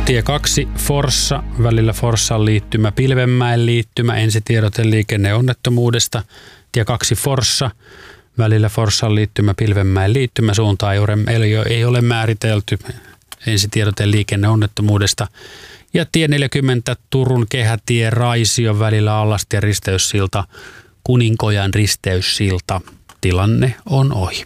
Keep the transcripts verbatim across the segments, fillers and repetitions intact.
Tie kaksi Forssa, välillä Forssan liittymä, Pilvenmäen liittymä, ensitiedote liikenneonnettomuudesta. Tie kaksi Forssa, välillä Forssan liittymä, Pilvenmäen liittymä, suuntaan ei ole määritelty, ensitiedote liikenneonnettomuudesta. Ja tie neljäkymmentä Turun kehätie Raision välillä Allastien risteyssilta, Kuninkojan risteyssilta. Tilanne on ohi.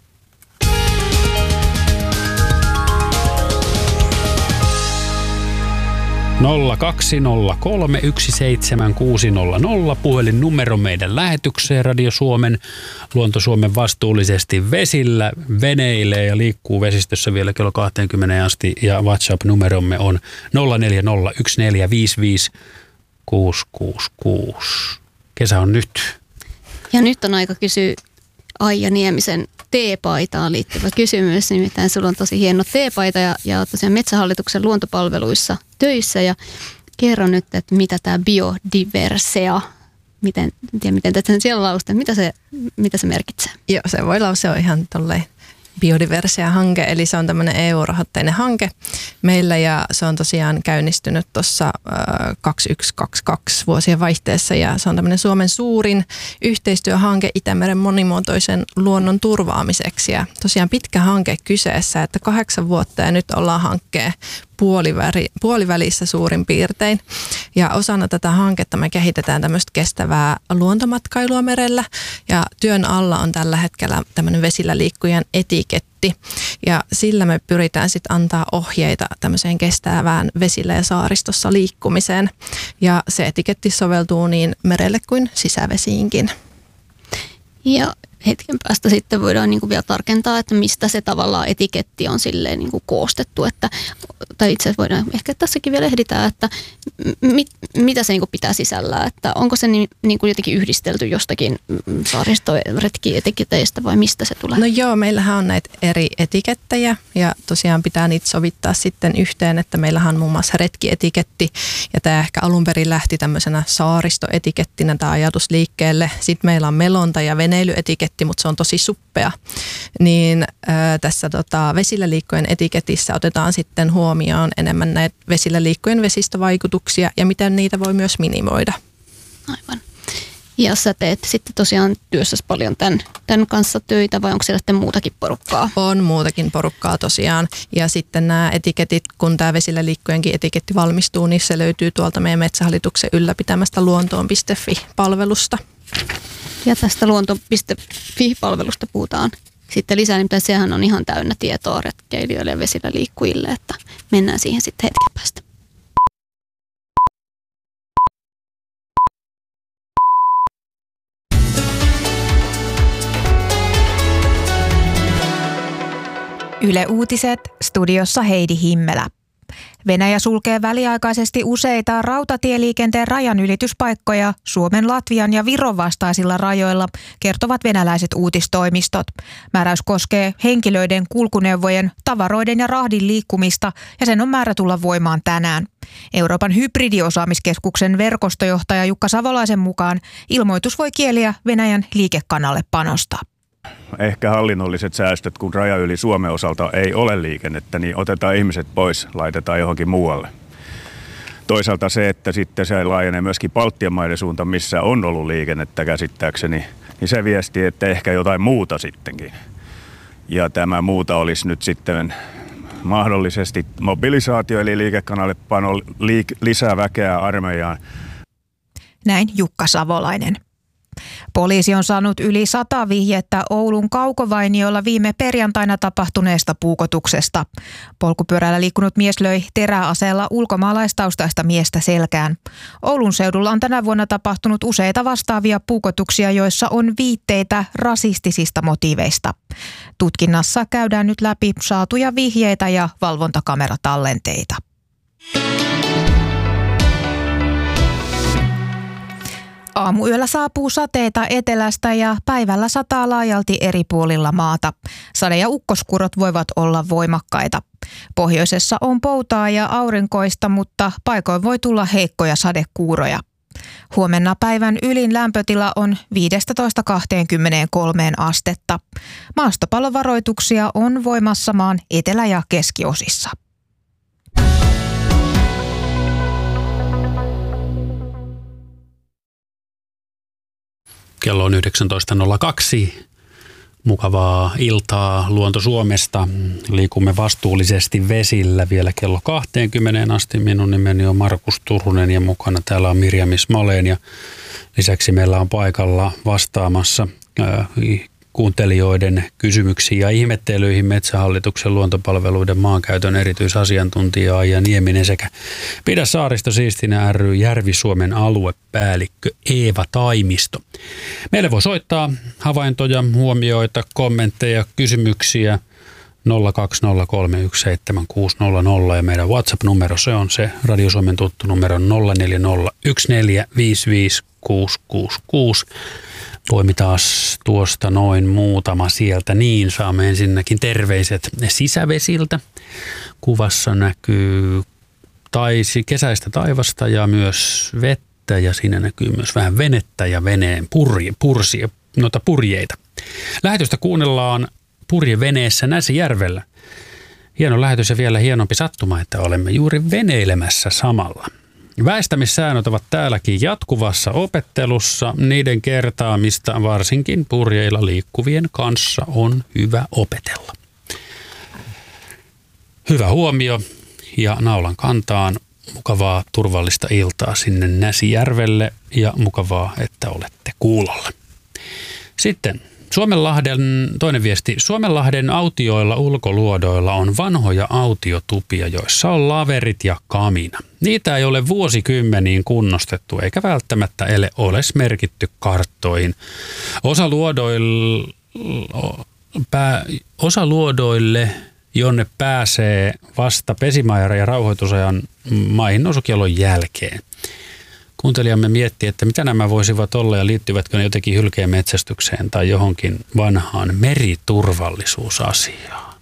nolla kaksi nolla kolme yksi seitsemän kuusi nolla nolla puhelinnumero meidän lähetykseen. Radio Suomen, Luonto Suomen vastuullisesti vesillä veneilee ja liikkuu vesistössä vielä kello kaksikymmentä asti. Ja WhatsApp-numeromme on nolla neljä nolla yksi neljä viisi viisi kuusi kuusi kuusi. Kesä on nyt. Ja nyt on aika kysyä Aija Niemisen teepaitaan liittyvä kysymys. Nimittäin sulla on tosi hieno teepaita ja, ja tosiaan Metsähallituksen luontopalveluissa töissä. Ja kerro nyt, että mitä tämä biodiversea, miten, en tiedä miten tätä siellä lausutaan, mitä se, mitä se merkitsee? Joo, se voi lausua ihan tolleen biodiversea-hanke, eli se on tämmöinen E U-rahoitteinen hanke meillä ja se on tosiaan käynnistynyt tuossa kaksikymmentäyksi kaksikymmentäkaksi vuosien vaihteessa ja se on tämmöinen Suomen suurin yhteistyöhanke Itämeren monimuotoisen luonnon turvaamiseksi ja tosiaan pitkä hanke kyseessä, että kahdeksan vuotta ja nyt ollaan hankkeen puoliväri, puolivälissä suurin piirtein. Ja osana tätä hanketta me kehitetään tämmöistä kestävää luontomatkailua merellä. Ja työn alla on tällä hetkellä tämmöinen vesillä liikkujan etiketti. Ja sillä me pyritään sitten antaa ohjeita tämmöiseen kestävään vesillä ja saaristossa liikkumiseen. Ja se etiketti soveltuu niin merelle kuin sisävesiinkin. Ja hetken päästä sitten voidaan niin kuin vielä tarkentaa, että mistä se tavallaan etiketti on silleen niin kuin koostettu. Että, tai itse asiassa voidaan ehkä tässäkin vielä ehditään, että mit, mitä se niin kuin pitää sisällään. Että onko se niin, niin kuin jotenkin yhdistelty jostakin saaristoretkietiketeistä vai mistä se tulee? No joo, meillähän on näitä eri etikettejä ja tosiaan pitää niitä sovittaa sitten yhteen, että meillähän on muun muassa retkietiketti ja tämä ehkä alun perin lähti tämmöisenä saaristoetikettinä tämä ajatus liikkeelle. Sitten meillä on melonta ja veneilyetiketti, mutta se on tosi suppea, niin ää, tässä tota, vesillä liikkujen etiketissä otetaan sitten huomioon enemmän näitä vesillä liikkujen vesistövaikutuksia ja miten niitä voi myös minimoida. Aivan. Ja sä teet sitten tosiaan työssäsi paljon tämän, tämän kanssa töitä vai onko siellä sitten muutakin porukkaa? On muutakin porukkaa tosiaan ja sitten nämä etiketit, kun tämä vesillä liikkujenkin etiketti valmistuu, niin se löytyy tuolta meidän Metsähallituksen ylläpitämästä luontoon piste fi-palvelusta. Ja tästä luonto piste fi-palvelusta puhutaan sitten lisää, niin sehän on ihan täynnä tietoa retkeilijöille ja vesillä liikkujille, että mennään siihen sitten hetken päästä. Yle Uutiset, studiossa Heidi Himmelä. Venäjä sulkee väliaikaisesti useita rautatieliikenteen rajanylityspaikkoja Suomen, Latvian ja Viron vastaisilla rajoilla, kertovat venäläiset uutistoimistot. Määräys koskee henkilöiden, kulkuneuvojen, tavaroiden ja rahdin liikkumista ja sen on määrä tulla voimaan tänään. Euroopan hybridiosaamiskeskuksen verkostojohtaja Jukka Savolaisen mukaan ilmoitus voi kieliä Venäjän liikekannalle panosta. Ehkä hallinnolliset säästöt, kun raja yli Suomen osalta ei ole liikennettä, niin otetaan ihmiset pois, laitetaan johonkin muualle. Toisaalta se, että sitten se laajenee myöskin Baltian maiden suuntaan, missä on ollut liikennettä käsittääkseni, niin se viesti, että ehkä jotain muuta sittenkin. Ja tämä muuta olisi nyt sitten mahdollisesti mobilisaatio, eli liikekanalle pano liik- lisää väkeä armeijaan. Näin Jukka Savolainen. Poliisi on saanut yli sata vihjettä Oulun Kaukovainiolla viime perjantaina tapahtuneesta puukotuksesta. Polkupyörällä liikkunut mies löi teräaseella ulkomaalaistaustaista miestä selkään. Oulun seudulla on tänä vuonna tapahtunut useita vastaavia puukotuksia, joissa on viitteitä rasistisista motiiveista. Tutkinnassa käydään nyt läpi saatuja vihjeitä ja valvontakameratallenteita. Aamuyöllä saapuu sateita etelästä ja päivällä sataa laajalti eri puolilla maata. Sade- ja ukkoskurot voivat olla voimakkaita. Pohjoisessa on poutaa ja aurinkoista, mutta paikoin voi tulla heikkoja sadekuuroja. Huomenna päivän ylin lämpötila on viisitoista kaksikymmentäkolme astetta. Maastopallovaroituksia on voimassa maan etelä- ja keskiosissa. Kello on yhdeksäntoista nolla kaksi. Mukavaa iltaa Luonto Suomesta. Liikumme vastuullisesti vesillä vielä kello kaksikymmentä asti. Minun nimeni on Markus Turunen ja mukana täällä on Mirjam Ismaleen. Ja lisäksi meillä on paikalla vastaamassa äh, kuuntelijoiden kysymyksiin ja ihmettelyihin Metsähallituksen luontopalveluiden maankäytön erityisasiantuntija Aija Nieminen sekä Pidä saaristo siistinä ry Järvi-Suomen aluepäällikkö Eeva Taimisto. Meille voi soittaa havaintoja, huomioita, kommentteja, kysymyksiä nolla kaksi nolla kolme yksi seitsemän kuusi nolla nolla ja meidän WhatsApp-numero se on se Radio Suomen tuttu numero nolla neljä nolla yksi neljä viisi viisi kuusi kuusi kuusi. Poimitaan tuosta noin muutama sieltä, niin saamme ensinnäkin terveiset sisävesiltä. Kuvassa näkyy taisi kesäistä taivasta ja myös vettä ja siinä näkyy myös vähän venettä ja veneen purje, pursia, noita purjeita. Lähetystä kuunnellaan purjeveneessä Näsijärvellä. Hieno lähetys ja vielä hienompi sattuma, että olemme juuri veneilemässä samalla. Väistämissäännöt ovat täälläkin jatkuvassa opettelussa. Niiden kertaamista varsinkin purjeilla liikkuvien kanssa on hyvä opetella. Hyvä huomio ja naulan kantaan. Mukavaa turvallista iltaa sinne Näsijärvelle ja mukavaa, että olette kuulolla. Sitten Suomenlahden, toinen viesti. Suomenlahden autioilla ulkoluodoilla on vanhoja autiotupia, joissa on laverit ja kamina. Niitä ei ole vuosikymmeniin kunnostettu eikä välttämättä ole merkitty karttoihin. Osa luodoille, pää, osa luodoille jonne pääsee vasta pesimäärä ja rauhoitusajan maihin nousukielon jälkeen. Kuuntelijamme miettii, että mitä nämä voisivat olla ja liittyvätkö ne jotenkin hylkeen metsästykseen tai johonkin vanhaan meriturvallisuusasiaan.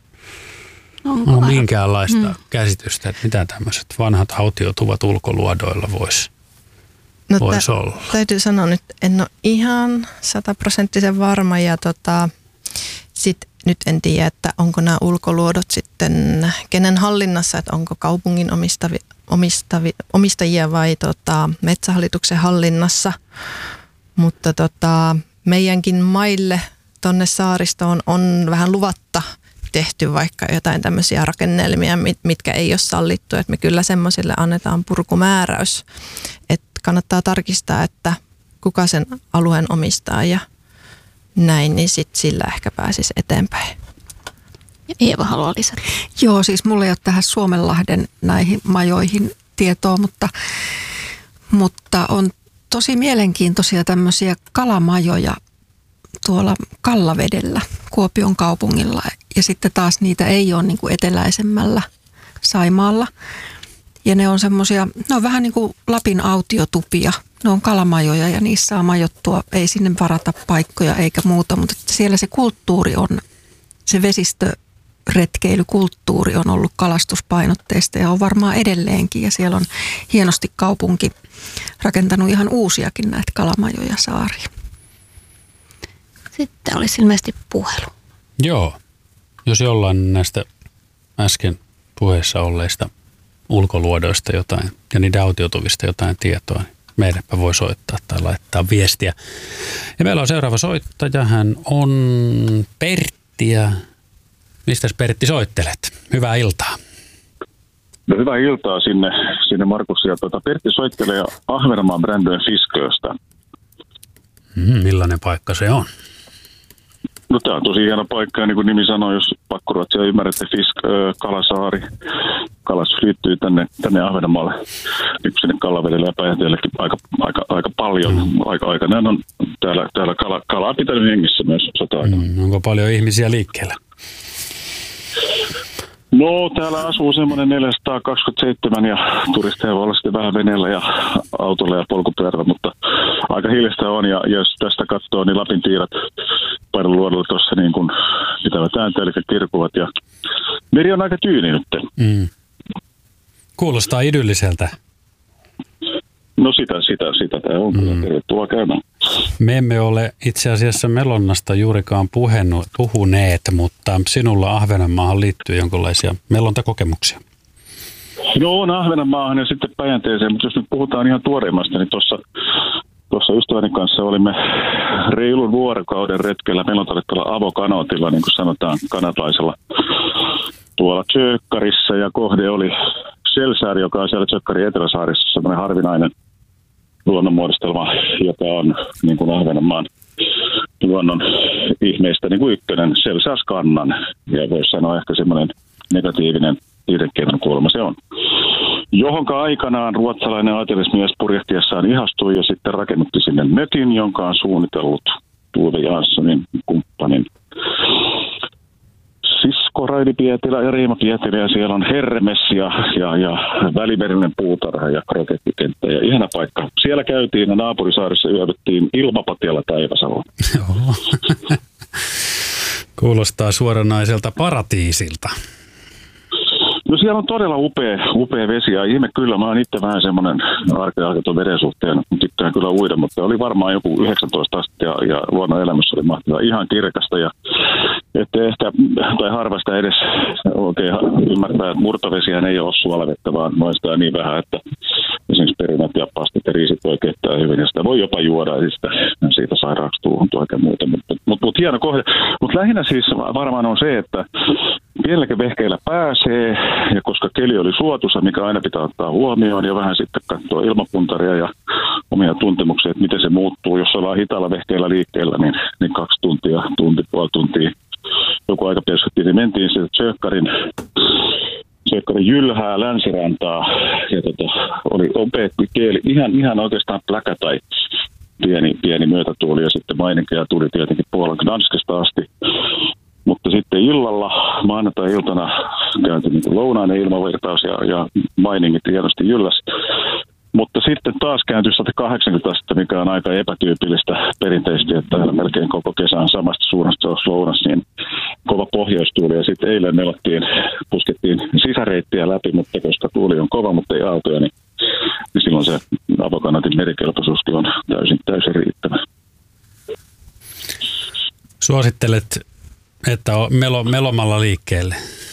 Onko no, minkäänlaista hmm. käsitystä, että mitä tämmöiset vanhat autiotuvat ulkoluodoilla voisi no, vois tä- olla. Täytyy sanoa nyt, en ole ihan sataprosenttisen varma ja tota, sit nyt en tiedä, että onko nämä ulkoluodot sitten kenen hallinnassa, että onko kaupungin omistavi, omistavi, omistajia vai tota, Metsähallituksen hallinnassa. Mutta tota, meidänkin maille tonne saaristoon on vähän luvatta tehty vaikka jotain tämmöisiä rakennelmia, mitkä ei ole sallittu. Että me kyllä semmoisille annetaan purkumääräys. Että kannattaa tarkistaa, että kuka sen alueen omistaa ja näin, niin sit sillä ehkä pääsisi eteenpäin. Ja Eeva haluaa lisätä. Joo, siis mulla ei ole tähän Suomenlahden näihin majoihin tietoa, mutta, mutta on tosi mielenkiintoisia tämmöisiä kalamajoja tuolla Kallavedellä Kuopion kaupungilla. Ja sitten taas niitä ei ole niin kuin eteläisemmällä Saimaalla. Ja ne on semmoisia, ne on vähän niin kuin Lapin autiotupia. Ne on kalamajoja ja niissä saa majoittua, ei sinne varata paikkoja eikä muuta, mutta siellä se kulttuuri on, se vesistöretkeilykulttuuri on ollut kalastuspainotteista ja on varmaan edelleenkin. Ja siellä on hienosti kaupunki rakentanut ihan uusiakin näitä kalamajoja saariin. Sitten olisi ilmeisesti puhelu. Joo, jos jollain näistä äsken puheessa olleista ulkoluodoista jotain ja niiden autiotuvista jotain tietoa, niin meidänpä voi soittaa tai laittaa viestiä. Ja meillä on seuraava soittaja, hän on Pertti ja mistäs Pertti soittelet? Hyvää iltaa. No, hyvää iltaa sinne, sinne Markus ja tuota, Pertti soittelee Ahvenanmaan Brandön Fisköstä. Mm, millainen paikka se on? No tämä on tosi hieno paikka ja niin kuin nimi sanoo, jos pakkoruotsia ymmärrätte, Fisk, äh, Kalasaari. Kalastus liittyy tänne, tänne Ahvenanmaalle, niin sinne Kallavedelle ja Päijänteellekin aika, aika, aika paljon. Mm. Aika, aika näin on täällä, täällä kala, kalaa pitänyt hengissä myös sota-aikana. Mm, onko paljon ihmisiä liikkeellä? No täällä asuu semmoinen neljäsataakaksikymmentäseitsemän ja turisteja voi olla sitten vähän veneellä ja autolla ja polkupyörällä, mutta aika hiljasta on ja jos tästä katsoo, niin Lapin tiirat paidon luodolla tuossa niin kuin pitävät ääntä, eli kirkuvat ja meri on aika tyyni nyt. Mm. Kuulostaa idylliseltä. No sitä, sitä, sitä tämä on. Mm. Tervetuloa käymään. Me emme ole itse asiassa melonnasta juurikaan puhenut, puhuneet, mutta sinulla Ahvenanmaahan liittyy jonkinlaisia melontakokemuksia. Joo, on Ahvenanmaahan ja sitten Päijänteeseen, mutta jos nyt puhutaan ihan tuoreimmasta, niin tuossa tuossa ystäväni kanssa olimme reilun vuorokauden retkellä Melontarettalla avokanootilla, niin kuin sanotaan kanadalaisella, tuolla Tjökkarissa, ja kohde oli Shellsaari, joka on siellä Tjökkarin Eteläsaarissa sellainen harvinainen luonnonmuodostelma, joka on niin kuin Ahvenanmaan luonnon ihmeistä niin kuin ykkönen, Shellsarskannan, ja voisi sanoa ehkä semmoinen negatiivinen tietenkin kuolema se on. Johonka aikanaan ruotsalainen aatelismies purjehtiessaan ihastui ja sitten rakennutti sinne mökin, jonka on suunnitellut Tuve Janssonin kumppanin sisko Raidi Pietilä ja Riima Pietilä, ja siellä on Hermes ja, ja, ja välimerinen puutarha ja krokettitenttä ja ihana paikka. Siellä käytiin ja naapurisaarissa yövyttiin ilmapatjalla Taivasaloon. Joo. Kuulostaa suoranaiselta paratiisilta. No siellä on todella upea, upea vesi ja ihme kyllä. Mä oon itse vähän semmoinen arkealketon veden suhteen. Tykkään kyllä uida, mutta oli varmaan joku yhdeksäntoista astetta ja, ja luonnon elämässä oli mahtavaa. Ihan kirkasta ja ettei ehkä, tai harvasta edes oikein ymmärtää, että murtovesihän ei ole suolavettä, vaan maistaa niin vähän, että esimerkiksi perunat ja pastat ja riisit voi keittää hyvin ja sitä voi jopa juoda ja sitä, siitä sairaaksi tuuhuntua oikein muuta. Mutta mut, mut hieno kohde. Mutta lähinnä siis varmaan on se, että pienelläkin vehkeillä pääsee, ja koska keli oli suotuisa, mikä aina pitää ottaa huomioon, ja vähän sitten katsoa ilmapuntaria ja omia tuntemuksia, että miten se muuttuu. Jos ollaan hitaalla vehkeillä liikkeellä, niin, niin kaksi tuntia, tunti, puoli tuntia, joku aika perspektiivi, niin mentiin sieltä Tjökkarin, Tjökkarin jylhää länsirantaa, ja tota, oli upea kieli, ihan, ihan oikeastaan pläkä tai pieni, pieni myötätuuli, ja sitten maininkeja tuli tietenkin Puolan Gdanskesta asti. Mutta sitten illalla, maanantai-iltana käytiin niin lounainen ilmavirtaus ja, ja mainingit hienosti jylläs. Mutta sitten taas kääntyi sata kahdeksankymmentä astetta, mikä on aika epätyypillistä perinteisesti, että täällä melkein koko kesän samasta suunnasta olisi lounas, niin kova pohjoistuuli. Ja sitten eilen melottiin, puskettiin sisäreittiä läpi, mutta koska tuuli on kova, mutta ei autoja, niin, niin silloin se avokanaatin merikelpoisuuskin on täysin, täysin riittävä. Suosittelet, että on melo, melomalla liikkeelle?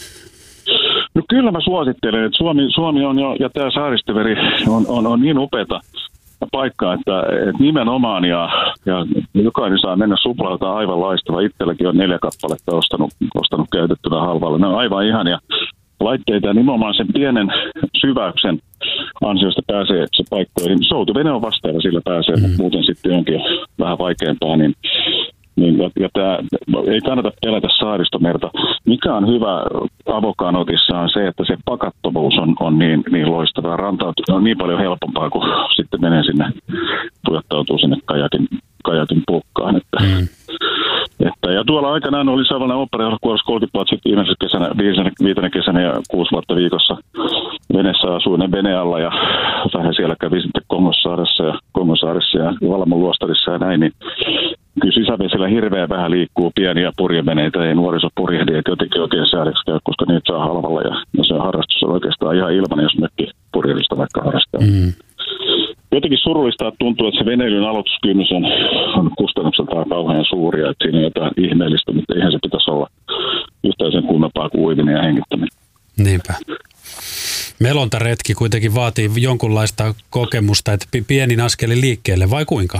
No kyllä mä suosittelen, että Suomi, Suomi on jo, ja tämä Saaristoveri on, on, on niin upeata paikkaa, että, että nimenomaan, ja, ja jokainen saa mennä suplaalta aivan laistava. Itselläkin on neljä kappaletta ostanut, ostanut käytettynä halvalla. Ne on aivan ihania laitteita, ja nimenomaan sen pienen syväyksen ansiosta pääsee se paikkoihin. Soutuvene on vastaava, sillä pääsee, mm. mutta muuten sitten onkin vähän vaikeampaa, niin Niin, ja, ja tää, ei kannata pelätä Saaristomerta. Mikä on hyvä avokanotissa on se, että se pakattomuus on, on niin, niin loistava. Ranta on niin paljon helpompaa, kun sitten menee sinne, tujottautuu sinne kajakin, kajakin pukkaan. Että, mm. että, ja tuolla aikanaan oli sellainen opera, jolla kuorossa kolmekymmentä vuotta sitten viimeisessä kesänä, viitenä kesänä ja kuusi vuotta viikossa veneessä asui ne vene alla ja vähän siellä kävi sitten Kongosaaressa ja, Kongosaaressa ja Valamon luostarissa ja näin, niin kyllä sisävesillä hirveän vähän liikkuu pieniä purjeveneitä, ei nuoriso purjehdi, eikä jotenkin oikein säädöksi käy, koska niitä saa halvalla ja, ja se harrastus on oikeastaan ihan ilman, jos mökki purjeellista vaikka harrastaa. Mm. Jotenkin surullista tuntuu, että se veneilyn aloituskynnys on, on kustannukseltaan kauhean suuria, että siinä on jotain ihmeellistä, mutta eihän se pitäisi olla yhtään sen kunnompaa kuin uiminen ja hengittäminen. Niinpä. Melontaretki kuitenkin vaatii jonkunlaista kokemusta, että pienin askelin liikkeelle, vai kuinka?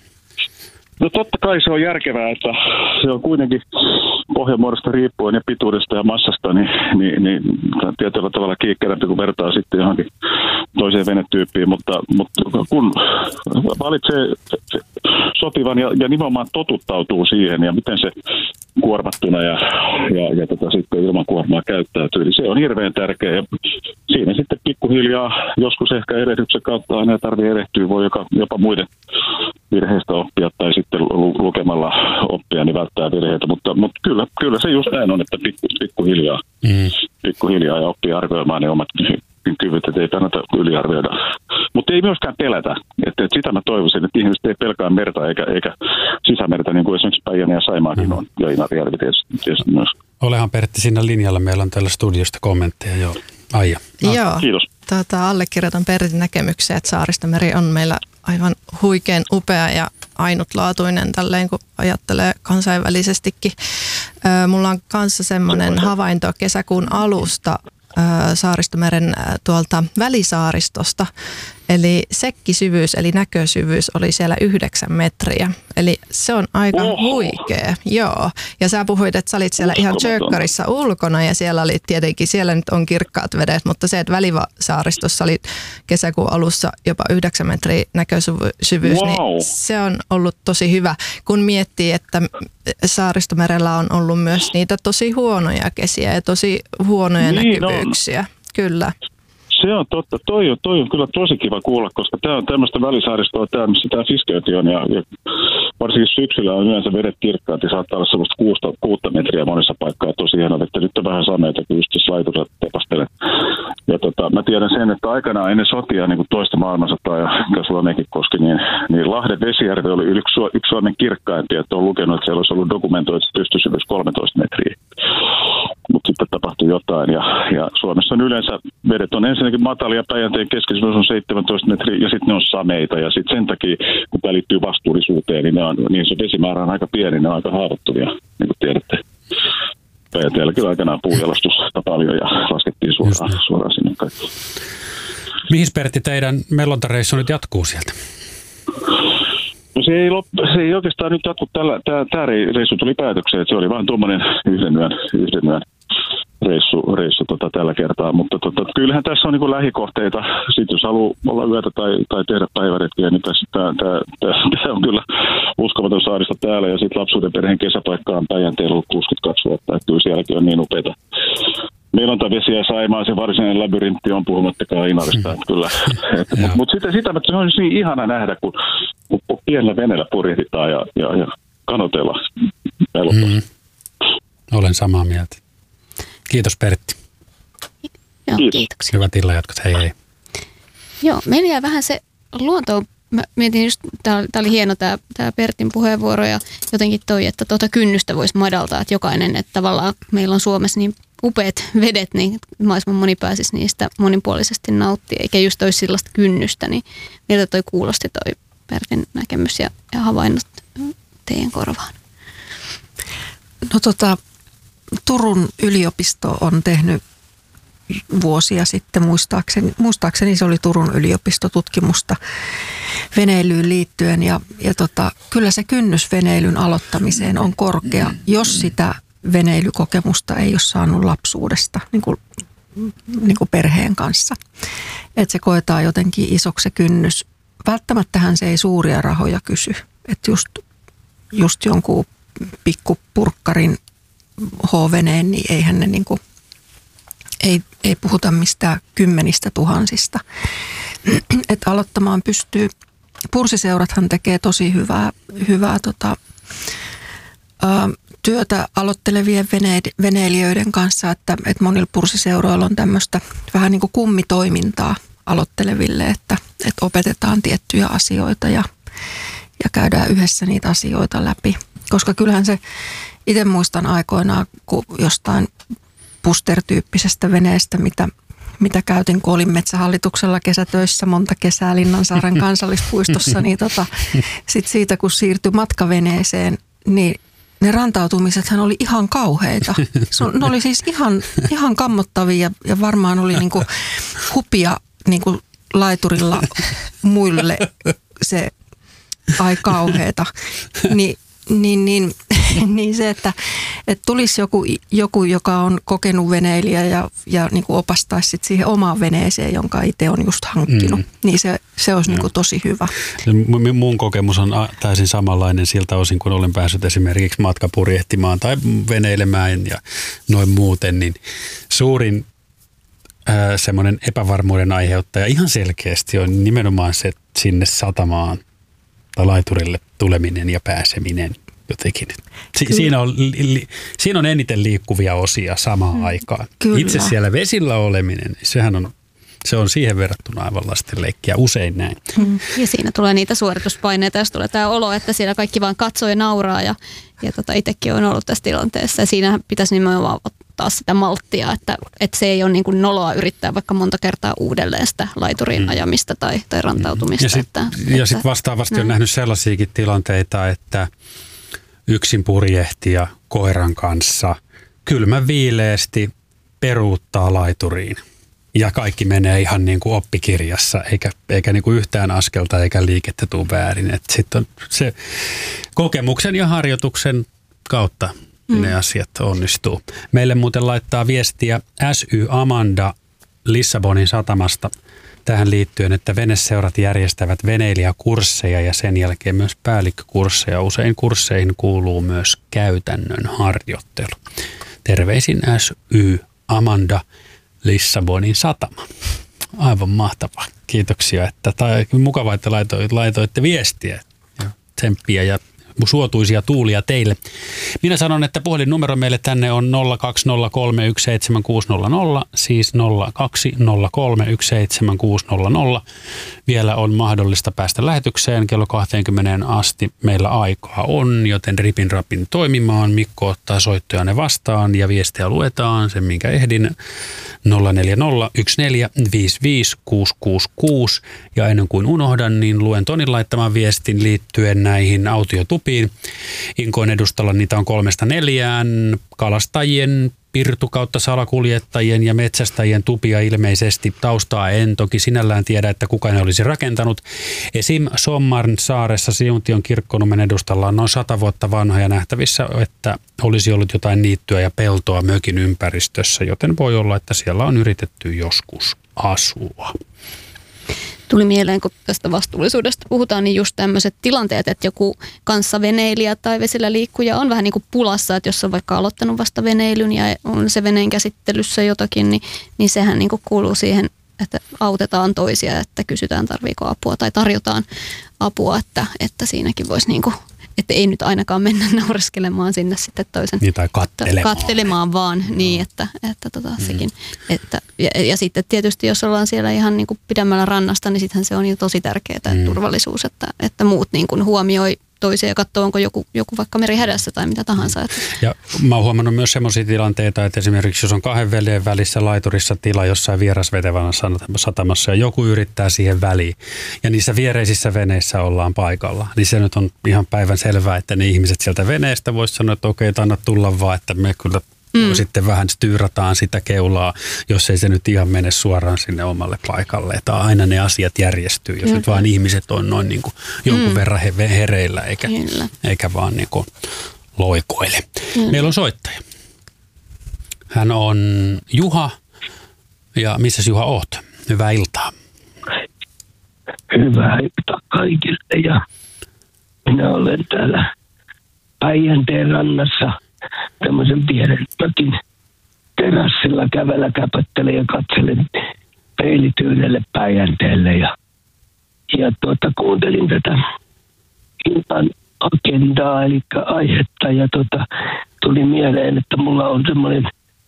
No totta kai se on järkevää, että se on kuitenkin pohjamuodosta riippuen ja pituudesta ja massasta, niin, niin, niin tietyllä tavalla kiikkerämpi, kun vertaa sitten johonkin toiseen venetyyppiin, mutta, mutta kun valitsee sopivan ja, ja nimenomaan totuttautuu siihen ja miten se kuormattuna ja, ja, ja tota, sitten ilman kuormaa käyttäytyy, niin se on hirveän tärkeä ja siinä sitten pikkuhiljaa joskus ehkä erehdyksen kautta aina tarvitsee erehtyä, voi joka, jopa muiden virheistä oppia tai sitten lukemalla oppia, niin välttää virheitä, mutta, mutta kyllä, kyllä se just näin on, että pikku, pikkuhiljaa, mm. pikkuhiljaa ja oppii arvioimaan ne omat kyvyt, että ei kannata yliarvioida. Mutta ei myöskään pelätä, että, että sitä mä toivoisin, että ihmiset ei pelkää merta eikä, eikä sisämerta, niin kuin esimerkiksi Päijänne ja Saimaakin on, ja Inarijärvi tietysti, tietysti myös. Olehan Pertti siinä linjalla, meillä on täällä studiosta kommentteja, joo. Aija. No. Joo, kiitos. Tota, allekirjoitan Pertin näkemykseen, että Saaristomeri on meillä aivan huikean upea ja ainutlaatuinen tälleen, kun ajattelee kansainvälisestikin. Ö, mulla on kanssa semmoinen havainto kesäkuun alusta ö, Saaristomeren tuolta Välisaaristosta, Eli sekkisyvyys, eli näkösyvyys oli siellä yhdeksän metriä. Eli se on aika Oho. huikea, joo. Ja sä puhuit, että sä olit siellä ihan Tjökkarissa ulkona ja siellä oli tietenkin, siellä nyt on kirkkaat vedet, mutta se, että Välisaaristossa oli kesäkuun alussa jopa yhdeksän metriä näkösyvyys, Wow. niin se on ollut tosi hyvä. Kun miettii, että Saaristomerellä on ollut myös niitä tosi huonoja kesiä ja tosi huonoja Niin näkyvyyksiä. On. Kyllä. Se on totta. Toi on, toi on kyllä tosi kiva kuulla, koska tämä on tämmöistä välisaaristoa, tämä, missä tämä fiskeytti on. Ja, ja varsinkin syksyllä on yleensä vedet kirkkaat ja saattaa olla semmoista kuusta, kuutta metriä monissa paikkaa. Tosi hienoa, että nyt on vähän sameita, kun just tässä laitussa tepastelen. Ja tota, mä tiedän sen, että aikanaan ennen sotia, niin kuin toista maailmansotaa ja mikä Suomeenkin koski, niin, niin Lahden Vesijärvi oli yksi, yksi Suomen kirkkaimpia. Että on lukenut, että siellä olisi ollut dokumentoitu pystysyvyys kolmetoista metriä. Mutta sitten tapahtui jotain. Ja, ja Suomessa on yleensä vedet on ensinnäkin matalia, Päijänteen keskisyvyys on seitsemäntoista metriä ja sitten ne on sameita. Ja sitten sen takia, kun tämä liittyy vastuullisuuteen, niin, ne on, niin se vesimäärä on aika pieni, ne on aika haavoittuvia, niin kuin tiedätte. Päijänteelläkin aikanaan puujalostusta paljon ja laskettiin suoraan, suoraan sinne kaikki. Mihin Pertti teidän mellontareissu nyt jatkuu sieltä? No se ei, lop, se ei oikeastaan nyt jatku. Tämä reissu tuli päätökseen, että se oli vain tuommoinen yhden yön, yhden yön reissu, reissu tota, tällä kertaa. Mutta tota, kyllähän tässä on niin kuin lähikohteita. Sitten jos haluaa olla yötä tai, tai tehdä päiväretkiä, niin tämä on kyllä uskomaton saaristo täällä. Ja sitten lapsuuden perheen kesäpaikka on Päijänteellä ollut kuusikymmentäkaksi vuotta. Että kyllä sielläkin on niin upeita. Melontavesiä ja Saimaa, se varsinainen labyrintti on puhumattakaan Inarista. Mm. Kyllä. Mutta mut sitä, sitä se on niin ihana nähdä, kun, kun pienellä veneellä purjehditaan ja, ja, ja kanotellaan. Mm. Olen samaa mieltä. Kiitos Pertti. Joo, Kiitos. kiitoksia. Hyvät illanjatkot, hei hei. Joo, meillä jää vähän se luonto. Mä mietin just, tää oli hieno tää, tää Pertin puheenvuoro ja jotenkin toi, että tuota kynnystä voisi madaltaa, että jokainen, että tavallaan meillä on Suomessa niin upeat vedet, niin mahdollisimman moni pääsisi niistä monipuolisesti nauttia, eikä just olisi sellaista kynnystä, niin miltä toi kuulosti toi Pertin näkemys ja, ja havainnot teidän korvaan? No tota, Turun yliopisto on tehnyt vuosia sitten, muistaakseni, muistaakseni se oli Turun yliopistotutkimusta veneilyyn liittyen ja, ja tota, kyllä se kynnys veneilyn aloittamiseen on korkea, jos sitä veneilykokemusta ei ole saanut lapsuudesta niin kuin, niin kuin perheen kanssa. Että se koetaan jotenkin isoksi se kynnys. Välttämättähän se ei suuria rahoja kysy. Että just, just jonkun pikkupurkkarin H-veneen, niin eihän ne niin kuin, ei, ei puhuta mistään kymmenistä tuhansista. Että aloittamaan pystyy. Pursiseurathan tekee tosi hyvää, hyvää tota, ä, työtä aloittelevien veneilijöiden kanssa, että, että monilla pursiseuroilla on tämmöistä vähän niin kuin kummitoimintaa aloitteleville, että, että opetetaan tiettyjä asioita ja, ja käydään yhdessä niitä asioita läpi. Koska kyllähän se, itse muistan aikoinaan, kun jostain Puster-tyyppisestä veneestä, mitä, mitä käytin, kun olin Metsähallituksella kesätöissä monta kesää Linnansaaren kansallispuistossa, niin tota, sit siitä kun siirtyi matkaveneeseen, niin ne rantautumisethan oli ihan kauheita. Ne oli siis ihan, ihan kammottavia ja varmaan oli niinku hupia niinku laiturilla muille se ai kauheeta. Ni, niin, niin, niin se, että, että tulisi joku, joku, joka on kokenut veneilijä ja, ja niin kuin opastaisi sit siihen omaan veneeseen, jonka itse on just hankkinut, mm. niin se, se olisi niin kuin tosi hyvä. Mun kokemus on täysin samanlainen siltä osin, kun olen päässyt esimerkiksi matkapurjehtimaan tai veneilemään ja noin muuten, niin suurin ää, semmoinen epävarmuuden aiheuttaja ihan selkeästi on nimenomaan se sinne satamaan tai laiturille tuleminen ja pääseminen jotenkin. Si- siinä, on, li- siinä on eniten liikkuvia osia samaan mm. aikaan. Kyllä. Itse siellä vesillä oleminen, sehän on, se on siihen verrattuna aivan lastenleikkiä, usein näin. Mm. Ja siinä tulee niitä suorituspaineita, jos tulee tämä olo, että siellä kaikki vaan katsoo ja nauraa ja, ja tota, itsekin on ollut tässä tilanteessa. Ja siinähän pitäisi nimenomaan ottaa sitä malttia, että, että se ei ole niin kuin noloa yrittää vaikka monta kertaa uudelleen sitä laiturin mm. ajamista tai, tai rantautumista. Ja sitten sit vastaavasti näin. On nähnyt sellaisiakin tilanteita, että yksin purjehtija koiran kanssa kylmän viileästi peruuttaa laituriin ja kaikki menee ihan niin kuin oppikirjassa, eikä, eikä niin kuin yhtään askelta eikä liikettä tule väärin. Sitten on se kokemuksen ja harjoituksen kautta mm. ne asiat onnistuu. Meille muuten laittaa viestiä S Y Amanda Lissabonin satamasta tähän liittyen, että veneseurat järjestävät veneilijäkursseja ja sen jälkeen myös päällikkökursseja. Usein kursseihin kuuluu myös käytännön harjoittelu. Terveisin S Y Amanda Lissabonin satama. Aivan mahtavaa. Kiitoksia, että tai mukavaa, että laitoitte, laitoitte viestiä ja tsemppiä ja suotuisia tuulia teille. Minä sanon, että puhelinnumero meille tänne on nolla kaksi nolla kolme yksi seitsemän kuusi nolla nolla, siis nolla kaksi nolla kolme yksi seitsemän kuusi nolla nolla. Vielä on mahdollista päästä lähetykseen kello kaksikymmentä asti. Meillä aikaa on, joten ripin rapin toimimaan. Mikko ottaa soittojanne vastaan ja viestiä luetaan sen, minkä ehdin. nolla neljä nolla yksi neljä viisi viisi kuusi kuusi kuusi. Ja ennen kuin unohdan, niin luen Tonin laittaman viestin liittyen näihin autiotupiin. Inkoon edustalla niitä on kolmesta neljään. Kalastajien, pirtu kautta salakuljettajien ja metsästäjien tupia ilmeisesti. Taustaa en toki sinällään tiedä, että kuka ne olisi rakentanut. Esim. Sommarn saaressa Siuntion kirkkonummen edustalla on noin sata vuotta vanha ja nähtävissä, että olisi ollut jotain niittyä ja peltoa mökin ympäristössä, joten voi olla, että siellä on yritetty joskus asua. Tuli mieleen, kun tästä vastuullisuudesta puhutaan, niin just tämmöiset tilanteet, että joku kanssaveneilijä tai vesillä liikkuja on vähän niin kuin pulassa, että jos on vaikka aloittanut vasta veneilyn ja on se veneen käsittelyssä jotakin, niin, niin sehän niin kuin kuuluu siihen, että autetaan toisia, että kysytään tarviiko apua tai tarjotaan apua, että, että siinäkin voisi niin kuin, että ei nyt ainakaan mennä naureskelemaan sinne sitten toisen niin, tai kattelemaan. kattelemaan vaan no. niin, että, että tota, mm. sekin. Että, ja, ja sitten tietysti jos ollaan siellä ihan niin kuin pidemmällä rannasta, niin sittenhän se on jo tosi tärkeää, että mm. turvallisuus, että, että muut niin kuin huomioi toisia ja katsoo, onko joku, joku vaikka merihädässä tai mitä tahansa. Että. Ja mä oon huomannut myös semmoisia tilanteita, että esimerkiksi jos on kahden veljen välissä laiturissa tila jossain vierasvetevänä satamassa ja joku yrittää siihen väliin ja niissä viereisissä veneissä ollaan paikalla, niin se nyt on ihan päivän selvää, että ne ihmiset sieltä veneestä vois sanoa, että okei, anna tulla vaan, että me kyllä mm. sitten vähän styyrataan sitä keulaa, jos ei se nyt ihan mene suoraan sinne omalle paikalle. Että aina ne asiat järjestyy, jos Kyllä. nyt vaan ihmiset on noin niin kuin jonkun mm. verran he, hereillä, eikä, eikä vaan niin kuin loikoile. Kyllä. Meillä on soittaja. Hän on Juha. Ja missäs Juha oot? Hyvää iltaa. Hyvää iltaa kaikille ja minä olen täällä Päijänteen rannassa tämmöisen pienen mökin terassilla kävellä käpöttelen ja katselen peilityynelle Päijänteelle ja, ja tuota, kuuntelin tätä iltan agendaa eli aihetta ja tuota, tuli mieleen, että mulla on semmoinen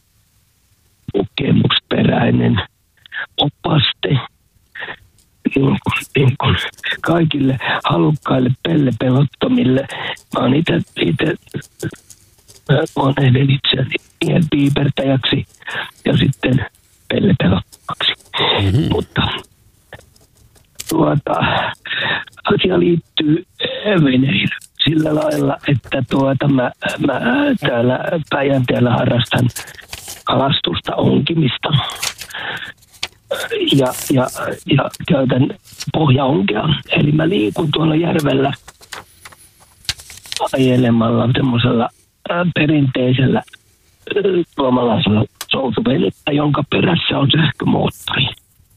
kokemusperäinen opaste niin kuin, niin kuin kaikille halukkaille pellepelottomille. Mä oon itse, itse mä oon ehden itseäni piipertäjäksi ja sitten pellepelottomaksi. Mm-hmm. Mutta tuota, asia liittyy veneilyyn sillä lailla, että tuota, mä, mä täällä Päijänteellä harrastan kalastusta, onkimista ja, ja, ja käytän pohjaonkea. Eli mä liikun tuolla järvellä ajelemalla semmoisella perinteisellä suomalaisella soutuvenettä, jonka perässä on sähkömoottori.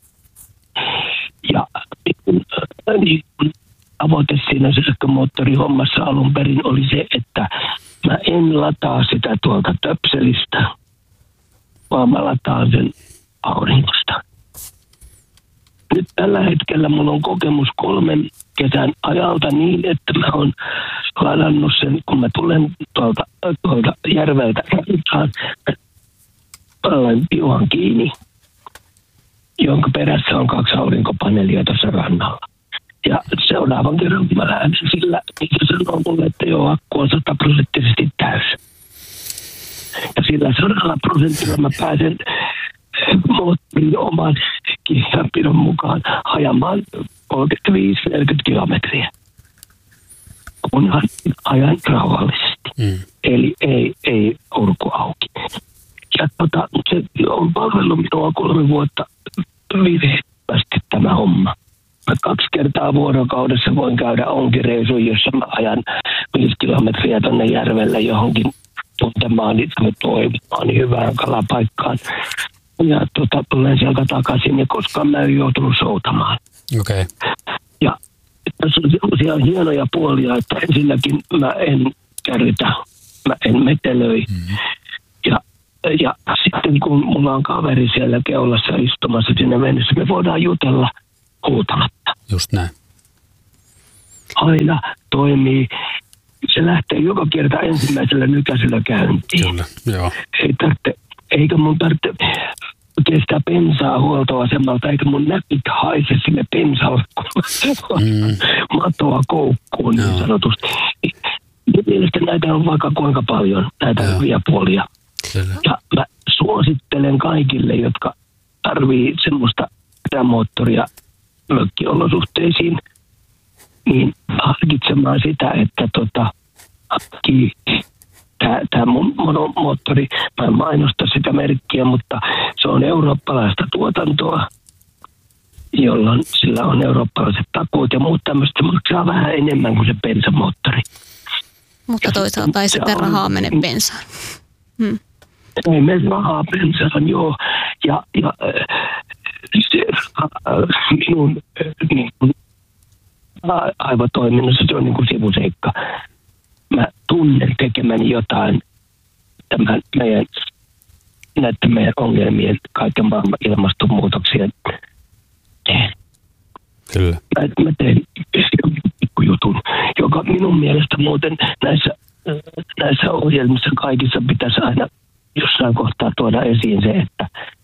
Ja niin, niin, tavoite siinä sähkömoottorihommassa alun perin oli se, että mä en lataa sitä tuolta töpselistä, vaan mä lataan sen aurinkosta. Nyt tällä hetkellä mulla on kokemus kolmen kesän ajalta niin, että mä oon ladannut sen, kun mä tulen tuolta, tuolta järveltä rantaan, palan piuhan kiinni, jonka perässä on kaksi aurinkopaneelia tuossa rannalla. Ja seuraavan kerran, kun mä lähden sillä, niin se sanoo mulle, että joo, akku on sataprosenttisesti täys. Ja sillä sadalla prosentilla mä pääsen moottorin oman kirjanpidon mukaan ajamaan kolmekymmentäviisi neljäkymmentä kilometriä. Kunhan ajan rauhallisesti. Mm. Eli ei, ei urku auki. Ja tota, se on palvelu odottanut minua kolme vuotta virheästi tämä homma. Mä kaksi kertaa vuorokaudessa voin käydä onkireisuun, jossa mä ajan viisi kilometriä tonne järvelle johonkin tuntemaan itse toimimaan hyvään kalapaikkaan. Ja tota, tulen sieltä takaisin ja koskaan mä en joutunut soutamaan. Okei. Okay. Ja tässä on sellaisia hienoja puolia, että ensinnäkin mä en kärrytä, mä en metelöi. Mm-hmm. Ja, ja sitten kun mulla on kaveri siellä keulassa istumassa sinne veneessä, me voidaan jutella huutamatta. Just näin. Aina toimii. Se lähtee joka kerta ensimmäisellä nykäisellä käyntiin. Kyllä, joo. Ei tarvitse, eikä mun tarvitse kestää bensaa huoltoasemalta, eikä mun näpit haise sinne bensalle, kun mm. matoa koukkuun niin sanotusti. Mielestäni näitä on vaikka kuinka paljon, näitä joo. hyviä puolia. Kyllä. Ja mä suosittelen kaikille, jotka tarvii semmoista erämoottoria mökkiolosuhteisiin, niin harkitsemaan sitä, että tota, tämä mun monomoottori, mä en mainosta sitä merkkiä, mutta se on eurooppalaista tuotantoa, jolloin sillä on eurooppalaiset takuut ja muut tämmöistä. Se maksaa vähän enemmän kuin se bensamoottori. Mutta toisaalta ei sitten rahaa mene bensaan. Hmm. Ei mene rahaa bensaan, joo. Ja, ja se, minun niin kuin, aivotoiminnassa se on niin kuin sivuseikka. Mä tunnen tekemäni jotain tämän meidän, näiden meidän ongelmien, kaiken maailman ilmastonmuutoksien teen. Kyllä. Mä, mä teen pikkujutun, joka minun mielestä muuten näissä, näissä ohjelmissa kaikissa pitäisi aina jossain kohtaa tuoda esiin se, että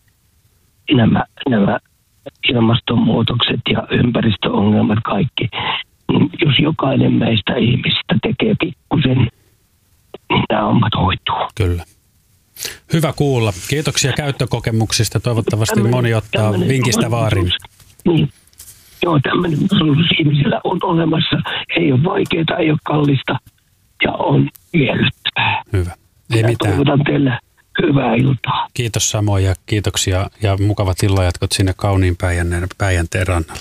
nämä, nämä ilmastonmuutokset ja ympäristöongelmat kaikki, niin jos jokainen meistä ihmisistä tekee pikkusen, niin nämä hommat hoituu. Kyllä. Hyvä kuulla. Kiitoksia käyttökokemuksista. Toivottavasti tämmönen, moni ottaa vinkistä vaarin. Niin. Joo, tämmöinen mahdollisuus ihmisillä on olemassa. Ei ole vaikeaa, ei ole kallista ja on miellyttävää. Hyvä. Ei ja mitään. Toivotan teille hyvää iltaa. Kiitos samoin ja kiitoksia ja mukavat illanjatkot sinne kauniin Päijänteen, Päijänteen rannalle.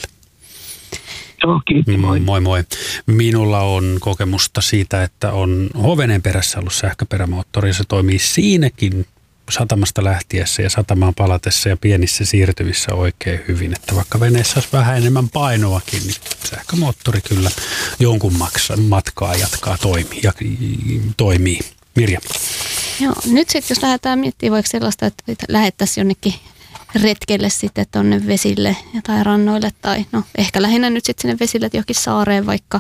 Joo, kiitos. Moi. Moi moi. Minulla on kokemusta siitä, että on Hoveneen perässä ollut sähköperämoottori. Se toimii siinäkin satamasta lähtiessä ja satamaan palatessa ja pienissä siirtymissä oikein hyvin. Että vaikka veneessä olisi vähän enemmän painoakin, niin sähkömoottori kyllä jonkun matkaa jatkaa toimii. Ja, toimii. Mirja. Joo, nyt sitten jos lähdetään miettimään vaikka sellaista, että lähettäisiin jonnekin retkelle sitten tuonne vesille tai rannoille tai no ehkä lähinnä nyt sitten sinne vesille johonkin saareen vaikka,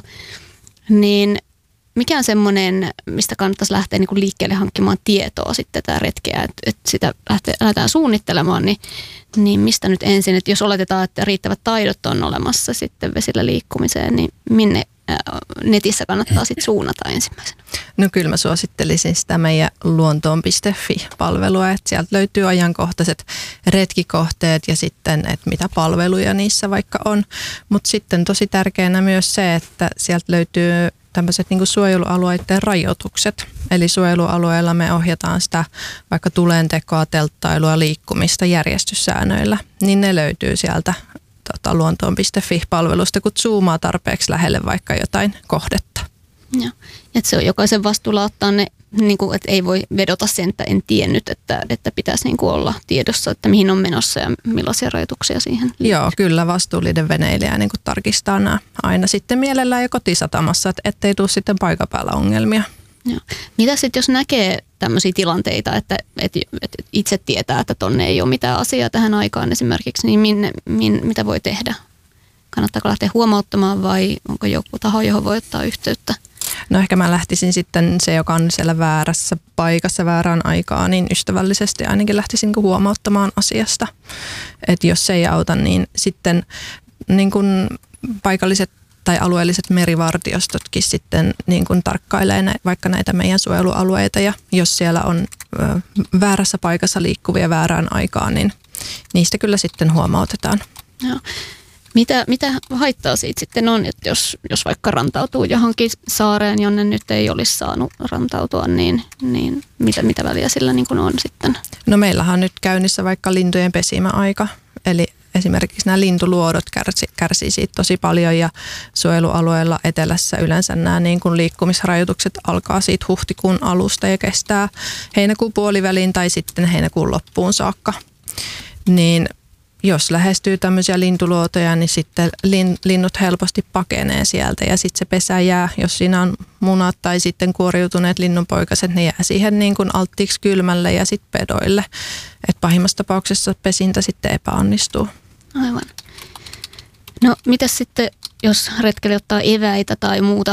niin mikä on semmoinen, mistä kannattaisi lähteä niin kuin liikkeelle hankkimaan tietoa sitten tämä retkeä, että, että sitä lähdetään suunnittelemaan, niin, niin mistä nyt ensin, että jos oletetaan, että riittävät taidot on olemassa sitten vesillä liikkumiseen, niin minne netissä kannattaa sitten suunnata ensimmäisenä? No kyllä mä suosittelisin sitä meidän luontoon piste fi-palvelua, että sieltä löytyy ajankohtaiset retkikohteet ja sitten, että mitä palveluja niissä vaikka on. Mutta sitten tosi tärkeänä myös se, että sieltä löytyy tämmöiset niin kuin suojelualueiden rajoitukset. Eli suojelualueella me ohjataan sitä vaikka tulentekoa, telttailua, liikkumista järjestyssäännöillä, niin ne löytyy sieltä tota, luontoon piste fi-palvelusta, kun zoomaa tarpeeksi lähelle vaikka jotain kohdetta. Joo. Että se on jokaisen vastuulla ottaa ne, niin kuin, että ei voi vedota sen, että en tiennyt, että, että pitäisi niin kuin olla tiedossa, että mihin on menossa ja millaisia rajoituksia siihen liittyy. Joo, kyllä vastuullinen veneilijä niin kuin tarkistaa nämä aina sitten mielellään jo kotisatamassa, että ettei tule sitten paikan päällä ongelmia. Joo. Mitä sitten, jos näkee tämmöisiä tilanteita, että, että, että itse tietää, että tonne ei ole mitään asiaa tähän aikaan esimerkiksi, niin minne, min, mitä voi tehdä? Kannattaako lähteä huomauttamaan vai onko joku taho, johon voi ottaa yhteyttä? No ehkä mä lähtisin sitten se, joka on siellä väärässä paikassa väärään aikaan, niin ystävällisesti ainakin lähtisin huomauttamaan asiasta. Että jos se ei auta, niin sitten niin kun paikalliset tai alueelliset merivartiostotkin sitten niin kun tarkkailee nä- vaikka näitä meidän suojelualueita ja jos siellä on ö, väärässä paikassa liikkuvia väärään aikaan, niin niistä kyllä sitten huomautetaan. Joo. Mitä, mitä haittaa siitä sitten on, että jos, jos vaikka rantautuu johonkin saareen, jonne nyt ei olisi saanut rantautua, niin, niin mitä, mitä väliä sillä niin kuin on sitten? No meillähän on nyt käynnissä vaikka lintujen pesimäaika, eli esimerkiksi nämä lintuluodot kärsi, kärsii siitä tosi paljon ja suojelualueella etelässä yleensä nämä niin kuin liikkumisrajoitukset alkaa siitä huhtikuun alusta ja kestää heinäkuun puoliväliin tai sitten heinäkuun loppuun saakka. Niin jos lähestyy tämmöisiä lintuluotoja, niin sitten lin, linnut helposti pakenee sieltä ja sitten se pesä jää, jos siinä on munat tai sitten kuoriutuneet linnunpoikaset, ne jää siihen niin kuin alttiiksi kylmälle ja sitten pedoille. Et pahimmassa tapauksessa pesintä sitten epäonnistuu. Aivan. No mitäs sitten, jos retkeli ottaa eväitä tai muuta